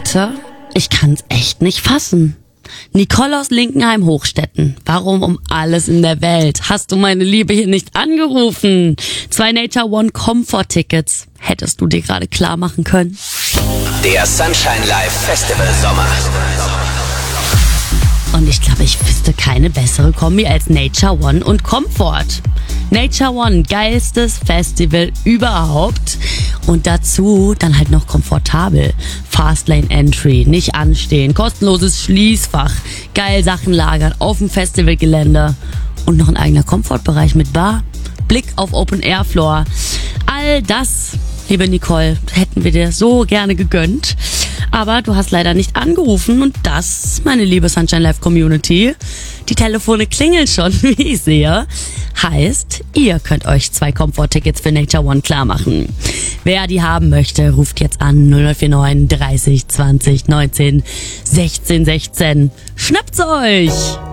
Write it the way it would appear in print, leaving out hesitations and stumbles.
Leute, ich kann's echt nicht fassen. Nicole aus Linkenheim-Hochstetten. Warum um alles in der Welt hast du meine Liebe hier nicht angerufen? 2 Nature One Comfort-Tickets. Hättest du dir gerade klar machen können? Der Sunshine Live Festival Sommer. Und ich glaube, ich wüsste keine bessere Kombi als Nature One und Comfort. Nature One, geilstes Festival überhaupt. Und dazu dann halt noch komfortabel. Fastlane Entry, nicht anstehen, kostenloses Schließfach, geil Sachen lagern auf dem Festivalgelände und noch ein eigener Komfortbereich mit Bar, Blick auf Open Air Floor. All das, liebe Nicole, hätten wir dir so gerne gegönnt. Aber du hast leider nicht angerufen und das, meine liebe Sunshine Live Community, die Telefone klingeln schon, wie ich sehe, heißt, ihr könnt euch 2 Comfort-Tickets für Nature One klar machen. Wer die haben möchte, ruft jetzt an 0049 30 20 19 16 16. Schnappt's euch!